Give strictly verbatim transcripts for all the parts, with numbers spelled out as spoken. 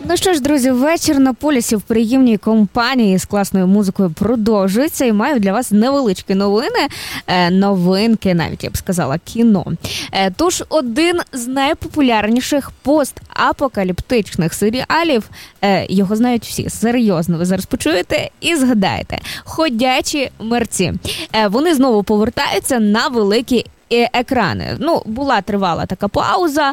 Ну що ж, друзі, вечір на полюсі в приємній компанії з класною музикою продовжується, і маю для вас невеличкі новини, новинки, навіть я б сказала, кіно. Тож, один з найпопулярніших постапокаліптичних серіалів, його знають всі, серйозно, ви зараз почуєте і згадаєте. «Ходячі мерці». Вони знову повертаються на великі екрани. Ну, була тривала така пауза,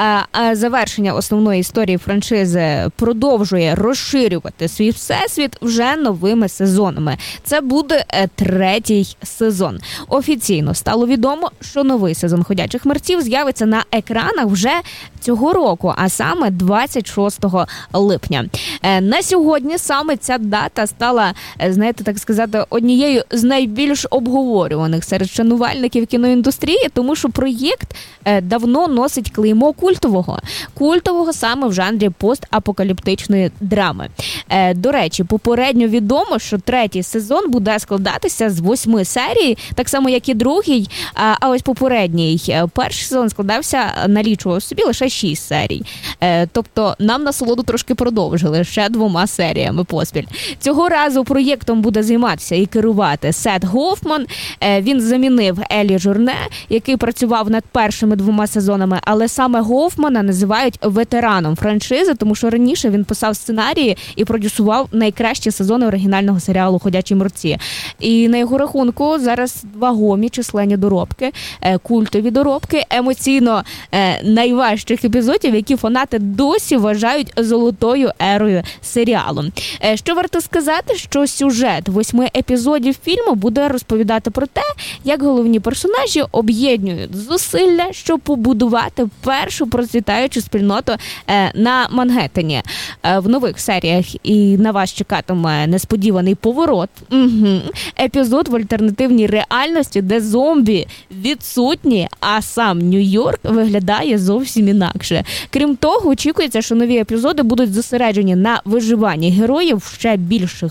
а завершення основної історії франшизи продовжує розширювати свій всесвіт вже новими сезонами. Це буде третій сезон. Офіційно стало відомо, що новий сезон «Ходячих мерців» з'явиться на екранах вже цього року, а саме двадцять шостого липня. На сьогодні саме ця дата стала, знаєте, так сказати, однією з найбільш обговорюваних серед шанувальників кіноіндустрії, тому що проєкт давно носить клеймо культового. Культового саме в жанрі постапокаліптичної драми. До речі, попередньо відомо, що третій сезон буде складатися з восьми серій, так само, як і другий, а ось попередній перший сезон складався, налічував собі лише шість серій. Тобто нам насолоду трошки продовжили ще двома серіями поспіль. Цього разу проєктом буде займатися і керувати Сет Гофман. Він замінив Елі Журне, який працював над першими двома сезонами, але саме Гофмана називають ветераном франшизи, тому що раніше він писав сценарії і продюсував найкращі сезони оригінального серіалу «Ходячі мерці». І на його рахунку зараз вагомі численні доробки, культові доробки, емоційно найважчих епізодів, які фанати досі вважають золотою ерою серіалу. Що варто сказати, що сюжет восьми епізодів фільму буде розповідати про те, як головні персонажі об'єднують зусилля, щоб побудувати першу процвітаючу спільноту на Мангеттені. В нових серіях і на вас чекатиме несподіваний поворот. Угу. Епізод в альтернативній реальності, де зомбі відсутні, а сам Нью-Йорк виглядає зовсім інакше. Крім того, очікується, що нові епізоди будуть зосереджені на виживанні героїв в ще більших